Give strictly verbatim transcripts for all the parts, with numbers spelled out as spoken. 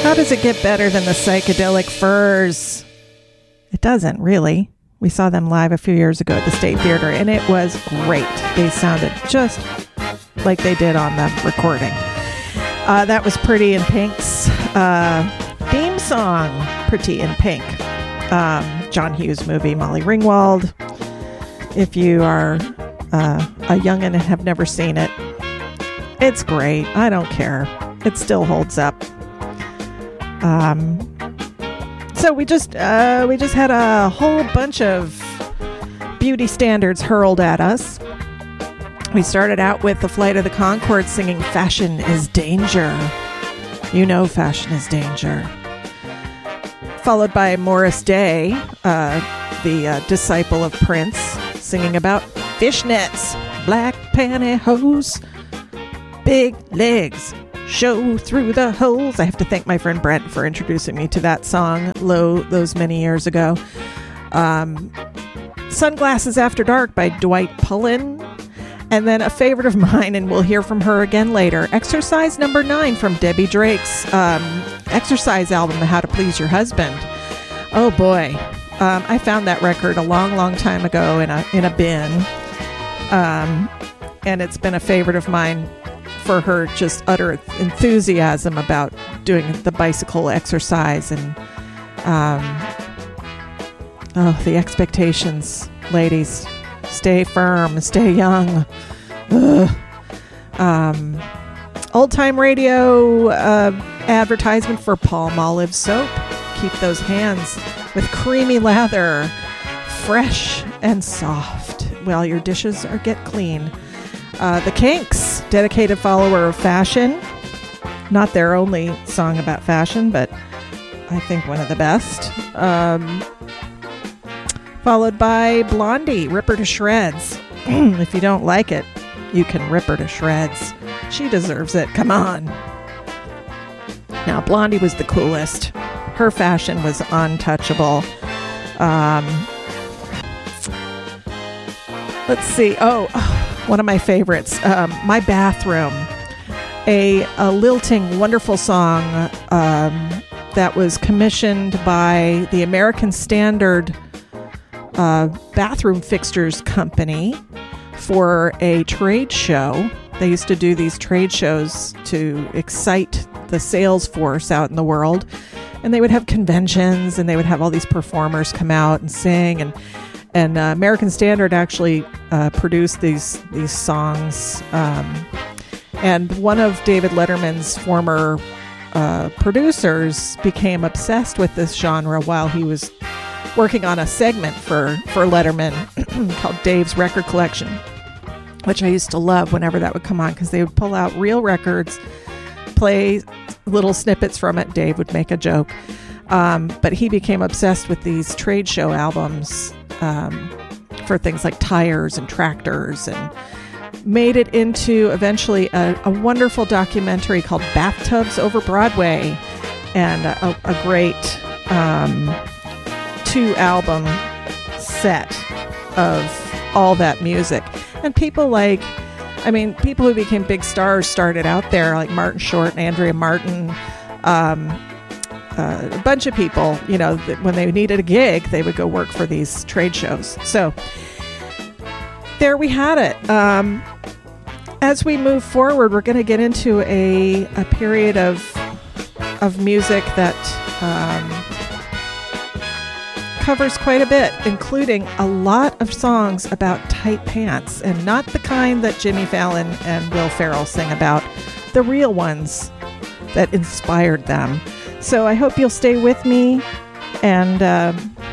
How does it get better than the Psychedelic Furs? It doesn't, really. We saw them live a few years ago at the State Theater, and it was great. They sounded just like they did on the recording. Uh, that was Pretty in Pink's uh, theme song, Pretty in Pink. Um, John Hughes movie, Molly Ringwald. If you are uh, a youngin' and have never seen it, it's great. I don't care. It still holds up. Um, so we just uh, we just had a whole bunch of beauty standards hurled at us. We started out with the Flight of the Conchords singing "Fashion is Danger." You know, fashion is danger. Followed by Morris Day, uh, the uh, disciple of Prince, singing about fishnets, black pantyhose, big legs. Show through the holes. I have to thank my friend Brent for introducing me to that song low those many years ago. Um, Sunglasses After Dark by Dwight Pullen. And then a favorite of mine, and we'll hear from her again later, Exercise Number Nine from Debbie Drake's um, Exercise album, How to Please Your Husband. Oh boy. Um, I found that record a long, long time ago in a, in a bin. Um, and it's been a favorite of mine for her just utter enthusiasm about doing the bicycle exercise and um, oh, the expectations, ladies. Stay firm, stay young. Ugh. Um, old time radio uh, advertisement for Palmolive soap. Keep those hands with creamy lather, fresh and soft, while your dishes are get clean. Uh, the Kinks, dedicated follower of fashion. Not their only song about fashion, but I think one of the best. Um, followed by Blondie, Rip Her to Shreds. If you don't like it, you can rip her to shreds. She deserves it. Come on. Now, Blondie was the coolest. Her fashion was untouchable. Um, let's see. Oh, oh. One of my favorites, um, My Bathroom, a, a lilting, wonderful song um, that was commissioned by the American Standard uh, Bathroom Fixtures Company for a trade show. They used to do these trade shows to excite the sales force out in the world. And they would have conventions, and they would have all these performers come out and sing, and And uh, American Standard actually uh, produced these these songs. Um, and one of David Letterman's former uh, producers became obsessed with this genre while he was working on a segment for, for Letterman called Dave's Record Collection, which I used to love whenever that would come on, because they would pull out real records, play little snippets from it. Dave would make a joke. Um, but he became obsessed with these trade show albums um, for things like tires and tractors, and made it into eventually a, a wonderful documentary called Bathtubs Over Broadway, and a, a great um, two-album set of all that music. And people like, I mean, people who became big stars started out there, like Martin Short and Andrea Martin, um, Uh, a bunch of people, you know, that when they needed a gig, they would go work for these trade shows. So there we had it. Um, as we move forward, we're going to get into a, a period of of music that um, covers quite a bit, including a lot of songs about tight pants, and not the kind that Jimmy Fallon and Will Ferrell sing about, the real ones that inspired them. So I hope you'll stay with me and um,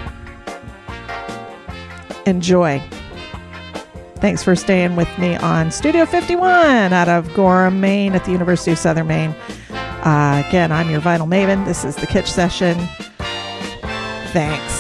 enjoy. Thanks for staying with me on Studio fifty-one out of Gorham, Maine at the University of Southern Maine. Uh, again, I'm your Vinyl Maven. This is the Kitsch Session. Thanks.